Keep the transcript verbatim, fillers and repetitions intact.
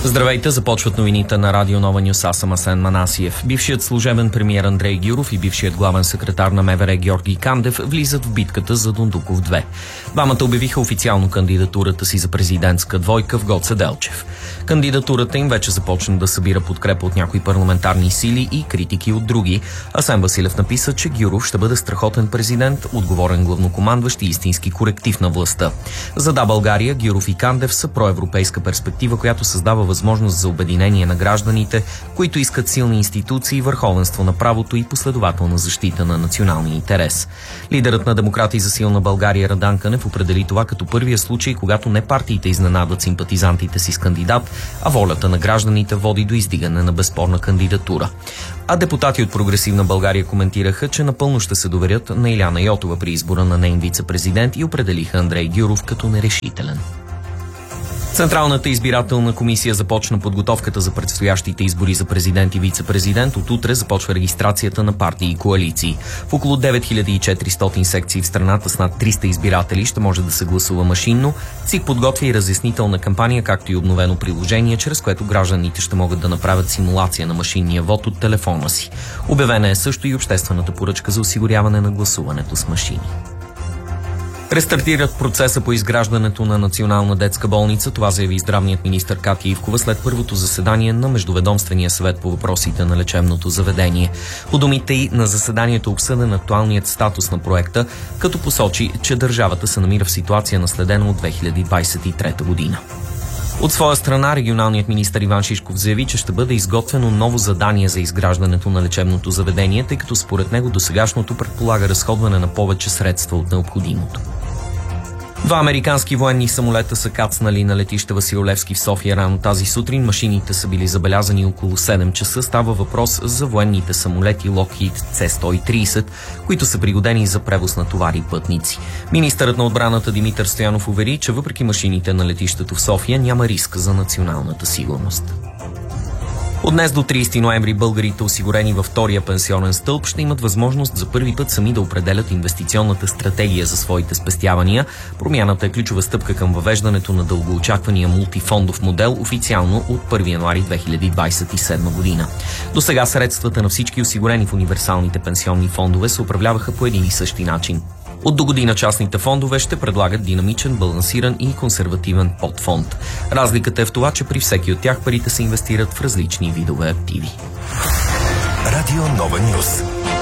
Здравейте, започват новините на Радио Нова Нюс. Аз съм Асен Манасиев. Бившият служебен премиер Андрей Гюров и бившият главен секретар на МВР Георги Кандев влизат в битката за Дондуков две. Двамата обявиха официално кандидатурата си за президентска двойка в Гоце Делчев. Кандидатурата им вече започна да събира подкрепа от някои парламентарни сили и критики от други. Асен Василев написа, че Гюров ще бъде страхотен президент, отговорен главнокомандващ и истински коректив на властта. За Да, България, Гюров и Кандев са проевропейска перспектива, която създава възможност за обединение на гражданите, които искат силни институции, върховенство на правото и последователна защита на националния интерес. Лидерът на Демократи за силна България Радан Кънев определи това като първия случай, когато не партиите изненадват симпатизантите си с кандидат, а волята на гражданите води до издигане на безспорна кандидатура. А депутати от Прогресивна България коментираха, че напълно ще се доверят на Иляна Йотова при избора на нейн вице-президент и определиха Андрей Гюров като нерешителен. Централната избирателна комисия започна подготовката за предстоящите избори за президент и вице-президент. От утре започва регистрацията на партии и коалиции. В около девет хиляди и четиристотин секции в страната с над триста избиратели ще може да се гласува машинно. ЦИК подготвя и разяснителна кампания, както и обновено приложение, чрез което гражданите ще могат да направят симулация на машинния вод от телефона си. Обявена е също и обществената поръчка за осигуряване на гласуването с машини. Рестартират процеса по изграждането на Национална детска болница. Това заяви здравният министър Катя Ивкова след първото заседание на Междуведомствения съвет по въпросите на лечебното заведение. По думите й на заседанието обсъден актуалният статус на проекта, като посочи, че държавата се намира в ситуация наследена от две хиляди двадесет и трета година. От своя страна, регионалният министър Иван Шишков заяви, че ще бъде изготвено ново задание за изграждането на лечебното заведение, тъй като според него досегашното предполага разходване на повече средства от необходимото. Два американски военни самолета са кацнали на летище Васил Левски в София рано тази сутрин. Машините са били забелязани около седем часа. Става въпрос за военните самолети Lockheed С сто и тридесет, които са пригодени за превоз на товари и пътници. Министърът на отбраната Димитър Стоянов увери, че въпреки машините на летището в София няма риск за националната сигурност. От днес до тридесети ноември българите, осигурени във втория пенсионен стълб, ще имат възможност за първи път сами да определят инвестиционната стратегия за своите спестявания. Промяната е ключова стъпка към въвеждането на дългоочаквания мултифондов модел официално от първи януари две хиляди двадесет и седма година. До сега средствата на всички осигурени в универсалните пенсионни фондове се управляваха по един и същи начин. От до година частните фондове ще предлагат динамичен, балансиран и консервативен подфонд. Разликата е в това, че при всеки от тях парите се инвестират в различни видове активи. Радио Нова Нюс.